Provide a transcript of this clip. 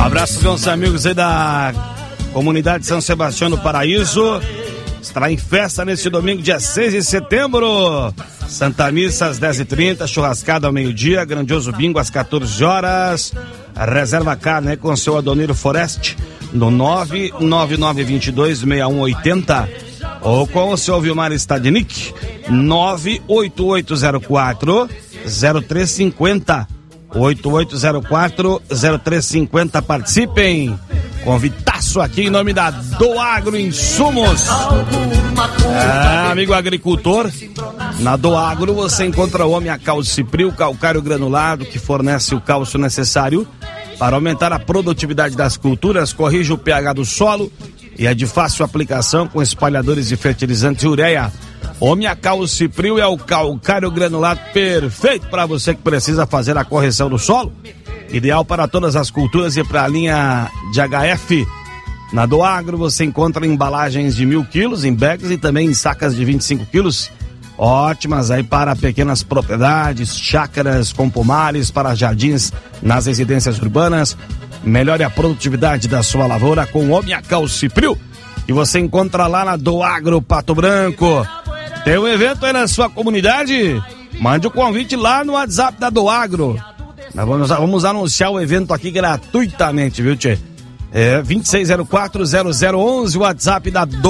Abraço meus amigos aí da comunidade São Sebastião do Paraíso. Estará em festa neste domingo, dia 6 de setembro. Santa Missa às 10h30, churrascada ao meio-dia, grandioso bingo às 14 horas. Reserva carne com o seu Adoniro Forest no 999226180 ou com o seu Vilmar Stadnik 98804-0350. 8804-0350. Participem. Convitaço aqui em nome da Doagro Insumos. Amigo agricultor, na Doagro você encontra o Omia Calcipril, calcário granulado que fornece o cálcio necessário para aumentar a produtividade das culturas, corrige o pH do solo e é de fácil aplicação com espalhadores de fertilizantes e ureia. Omia Calcipril é o calcário granulado perfeito para você que precisa fazer a correção do solo. Ideal para todas as culturas e para a linha de HF. Na Doagro você encontra embalagens de 1.000 quilos em bags e também em sacas de 25 quilos. Ótimas aí para pequenas propriedades, chácaras com pomares, para jardins nas residências urbanas. Melhore a produtividade da sua lavoura com Omia Calcipril, que você encontra lá na Doagro Pato Branco. Tem um evento aí na sua comunidade? Mande o convite lá no WhatsApp da Doagro. Nós vamos anunciar o evento aqui gratuitamente, viu, tchê? 26040011, o WhatsApp da